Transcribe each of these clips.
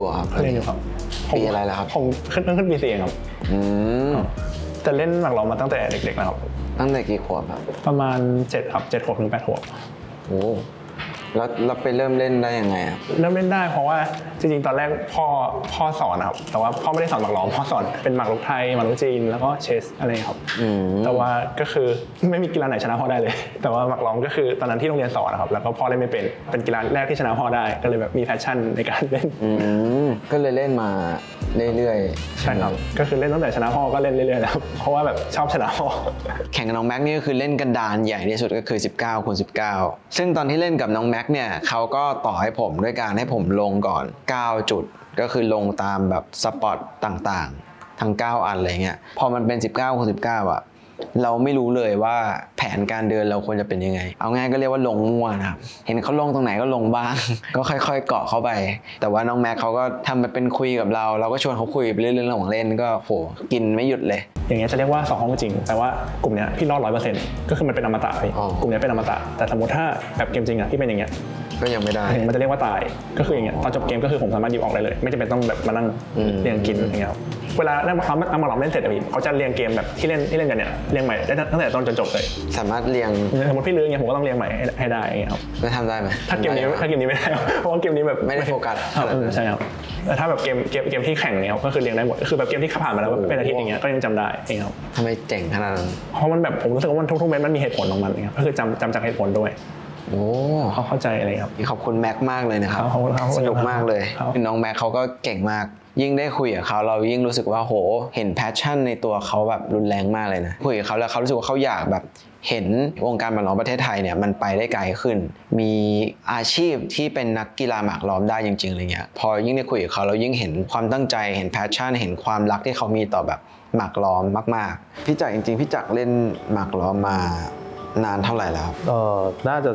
ครับเล่นอยู่ครับปีอะไรแล้วครับผมขึ้นปี 4ครับแต่เล่นหมากล้อมมาตั้งแต่เด็กๆนะครับตั้งแต่กี่ขวบครับประมาณ7ครับ7 ขวบถึง8 ขวบโอ้แล้วไปเริ่มเล่นได้ยังไงครับเริ่มเล่นได้เพราะว่าจริงๆตอนแรกพ่อสอนนะครับแต่ว่าพ่อไม่ได้สอนหมากล้อมพ่อสอนเป็นหมากรุกไทยหมากรุกจีนแล้วก็เชสอะไรครับแต่ว่าก็คือไม่มีกีฬาไหนชนะพ่อได้เลยแต่ว่าหมากล้อมก็คือตอนนั้นที่โรงเรียนสอนนะครับแล้วก็พ่อเล่นไม่เป็นกีฬาแรกที่ชนะพ่อได้ก็เลยแบบมีแพชชั่นในการเล่นก็เลยเล่นมาเรื่อยๆใช่ครับก็คือเล่นตั้งแต่ชนะพ่อก็เล่นเรื่อยๆแล้วเพราะว่าแบบชอบชนะพ่อแข่งกับน้องแม็กนี่ก็คือเล่นกันดานใหญ่ที่สุดก็คือ19 คูณ 19ซึ่งตอนที่เล่นกับน้องแม็กเนี่ยเขาก็ต่อให้ผมด้วยการให้ผมลงก่อน9 จุดก็คือลงตามแบบสปอตต่างๆทั้ง9 อันอะไรเงี้ยพอมันเป็น19 คูณ 19อะเราไม่รู้เลยว่าแผนการเดินเราควรจะเป็นยังไงเอาง่ายก็เรียกว่าลงมั่วนะครับเห็นเขาลงตรงไหนก็ลงบ้างก็ค่อยๆเกาะเข้าไปแต่ว่าน้องแม็กเขาก็ทำมาเป็นคุยกับเราก็ชวนเขาคุยไปเรื่อยๆระหว่างเล่นก็โหกินไม่หยุดเลยอย่างเงี้ยจะเรียกว่า2 ห้องจริงแต่ว่ากลุ่มเนี้ยพี่รอด 100% ก็คือมันเป็นอมตะพี่กลุ่มเนี้ยเป็นอมตะแต่สมมติถ้าแบบเกมจริงอะที่เป็นอย่างเงี้ยก็ยังไม่ได้มันจะเรียกว่าตายก็คืออย่างเงี้ยตอนจบเกมก็คือผมสามารถหยิบออกได้เลยไม่จำเป็นต้องแบบมานั่งเรียงกินอย่างเงี้ยเวลาเล่นเขาเอามาลองเล่นเสร็จอะพี่เขาจะเรียงเกมแบบที่เล่นกันเนี่ยเรียงใหม่ได้ตั้งแต่ต้นจนจบเลยสามารถเรียงสมมติพี่ลืมเนี่ยผมก็ต้องเรียงใหม่ให้ได้อย่างเงี้ยครับแล้วทำได้ไหมถ้าเกมนี้ไม่ได้เพราะว่าเกมนี้แบบไม่ได้โฟกัสใช่ครับแต่ถ้าแบบเกมที่แข่งเนี่ยก็คือเรียงได้หมดคือแบบเกมที่ผ่านมาแล้วเป็นอาทิตย์อย่างเงี้ยก็ยังจำได้เองครับทำไมเจ๋งขนาดนั้นเพราะมันแบบผมรู้สึกว่ามันทุกเม็ดมันมีเหตุผลของมันครับก็คือจำจากเหตุผลด้วยโอ้เขาเข้าใจอะไรครับขอบคุณแม็กมากเลยนะครับสนุกมากเลยน้องแม็กเขาก็เก่งมากยิ่งได้คุยกับเขาเรายิ่งรู้สึกว่าโหเห็นแพชชั่นในตัวเขาแบบรุนแรงมากเลยนะคุยกับเขาแล้วเขารู้สึกว่าเขาอยากแบบเห็นวงการหมากล้อมประเทศไทยเนี่ยมันไปได้ไกลขึ้นมีอาชีพที่เป็นนักกีฬาหมากล้อมได้จริงๆอะไรเงี้ยพอยิ่งได้คุยกับเขาเรายิ่งเห็นความตั้งใจเห็นแพชชั่นเห็นความรักที่เขามีต่อแบบหมากล้อมมากๆพี่จักรจริงๆพี่จักรเล่นหมากล้อมมานานเท่าไหร่แล้วครับน่าจะ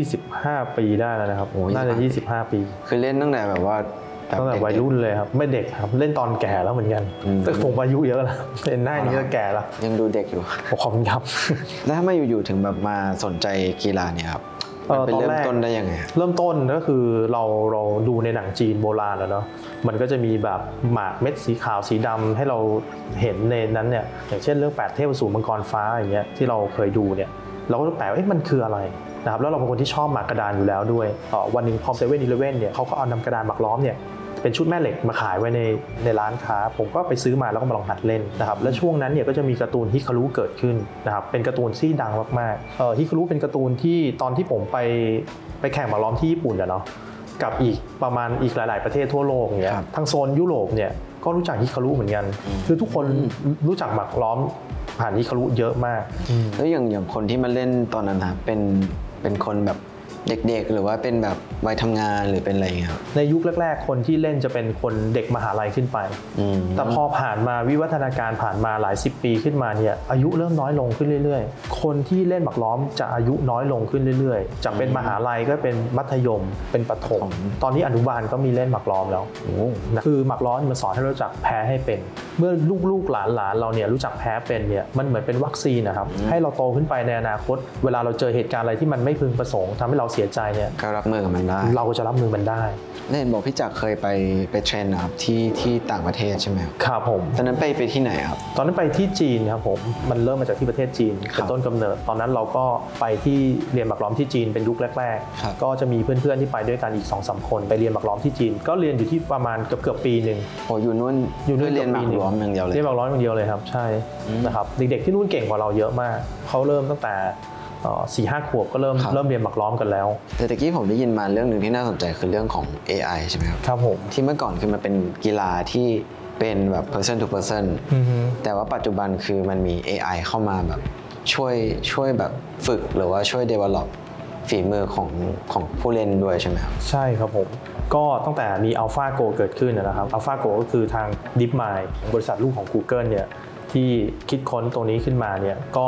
25 ปีได้แล้วนะครับน่าจะ25 ปีคือเล่นตั้งแต่แบบว่าตั้งแต่วัยรุ่นเลยครับไม่เด็กครับเล่นตอนแก่แล้วเหมือนกันแต่ผมอายุเยอะแล้วเล่นหน้านี้ก็แก่แล้วยังดูเด็กอยู่ขอบคุณครับแล้วถ้ามาอยู่ๆถึงแบบมาสนใจกีฬาเนี่ยครับเป็นเริ่มต้นได้ยังไงเริ่มต้นก็คือเราดูในหนังจีนโบราณแล้วเนาะมันก็จะมีแบบหมากเม็ดสีขาวสีดำให้เราเห็นในนั้นเนี่ยอย่างเช่นเรื่อง8 เทพอสูรมังกรฟ้าอย่างเงี้ยที่เราเคยดูเนี่ยเราก็แปลว่ามันคืออะไรนะครับแล้วเราเป็นคนที่ชอบหมากกระดานอยู่แล้วด้วยวันหนึ่งพอ7-11เนี่ยเขาก็เอานำกระดานหมากล้อมเนี่ยเป็นชุดแม่เหล็กมาขายไว้ในร้านค้าผมก็ไปซื้อมาแล้วก็มาลองหัดเล่นนะครับและช่วงนั้นเนี่ยก็จะมีการ์ตูนฮิคารุเกิดขึ้นนะครับเป็นการ์ตูนที่ดังมากๆฮิคารุเป็นการ์ตูนที่ตอนที่ผมไปแข่งหมากล้อมที่ญี่ปุ่นเนาะกับอีกประมาณอีกหลายๆประเทศทั่วโลกอย่างเงี้ยทางโซนยุโรปเนี่ยก็รู้จักฮิคารุเหมือนกันคือทุกคนรู้จักหมากล้อมผ่านฮิคารุเยอะมากแล้วอย่างคนที่มาเล่นตอนนั้นนะเป็นคนแบบเด็กๆหรือว่าเป็นแบบวัยทำงานหรือเป็นอะไรเงี้ยครับในยุคแรกๆคนที่เล่นจะเป็นคนเด็กมหาลัยขึ้นไปแต่พอผ่านมาวิวัฒนาการผ่านมาหลาย10 ปีขึ้นมาเนี่ยอายุเริ่มน้อยลงขึ้นเรื่อยๆคนที่เล่นหมากล้อมจะอายุน้อยลงขึ้นเรื่อยๆจากเป็นมหาลัยก็เป็นมัธยมเป็นประถมตอนนี้อนุบาลก็มีเล่นหมากล้อมแล้วคือหมากล้อมมันสอนให้รู้จักแพ้ให้เป็นเมื่อลูกๆหลานเราเนี่ยรู้จักแพ้เป็นเนี่ยมันเหมือนเป็นวัคซีนนะครับให้เราโตขึ้นไปในอนาคตเวลาเราเจอเหตุการณ์อะไรที่มันไม่พึงประสงค์ทำให้เราเสียใจเนี่ยก็รับมือกับมันได้เราก็จะรับมือมันได้เห็นบอกพี่จักรเคยไปเทรนนะครับที่ต่างประเทศใช่ไหมครับผมตอนนั้นไปที่ไหนครับตอนนั้นไปที่จีนครับผมมันเริ่มมาจากที่ประเทศจีนเป็นต้นกำเนิดตอนนั้นเราก็ไปที่เรียนหมากล้อมที่จีนเป็นยุคแรกๆก็จะมีเพื่อนๆที่ไปด้วยกันอีก 2-3 คนไปเรียนหมากล้อมที่จีนก็เรียนอยู่ที่ประมาณเกือบปีนึงโอ้อยู่นู่นเรียนหมากล้อมอย่างเดียวเลยเรียนหมากล้อมอย่างเดียวเลยครับใช่นะครับเด็กๆที่นู่นเก่งกว่าเราเยอะมากเขาเริ่มตั้งแต่4-5 ขวบก็เริ่มเรียนหมากล้อมกันแล้วแต่ตะกี้ผมได้ยินมาเรื่องหนึ่งที่น่าสนใจคือเรื่องของ AI ใช่ไหมครับครับผมที่เมื่อก่อนคือมันเป็นกีฬาที่เป็นแบบ person to person แต่ว่าปัจจุบันคือมันมี AI เข้ามาแบบช่วยแบบฝึกหรือว่าช่วย develop ฝีมือของผู้เล่นด้วยใช่ไหมครับใช่ครับผมก็ตั้งแต่มี AlphaGo เกิดขึ้นนะครับ AlphaGo ก็คือทาง DeepMind บริษัทลูกของ Google เนี่ยที่คิดค้นตรงนี้ขึ้นมาเนี่ยก็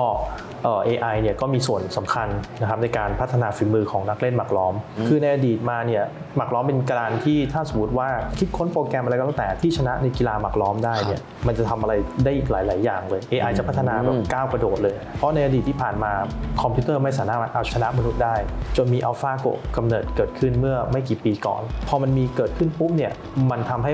AI เนี่ยก็มีส่วนสำคัญนะครับในการพัฒนาฝีมือของนักเล่นหมากล้อมคือในอดีตมาเนี่ยหมากล้อมเป็นการที่ถ้าสมมติว่าคิดค้นโปรแกรมอะไรก็แล้วแต่ที่ชนะในกีฬาหมากล้อมได้เนี่ยมันจะทำอะไรได้อีกหลายๆอย่างเลย AI จะพัฒนาแบบก้าวกระโดดเลยเพราะในอดีตที่ผ่านมาคอมพิวเตอร์ไม่สามารถเอาชนะมนุษย์ได้จนมี AlphaGo กำเนิดเกิดขึ้นเมื่อไม่กี่ปีก่อนพอมันมีเกิดขึ้นปุ๊บเนี่ยมันทำให้